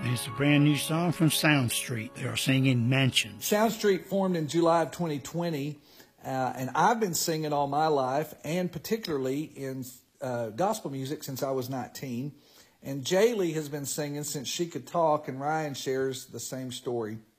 And it's a brand new song from Sound Street. They are singing Mansions. Sound Street formed in July of 2020, and I've been singing all my life, and particularly in gospel music since I was 19. And Jaylee has been singing since she could talk, and Ryan shares the same story.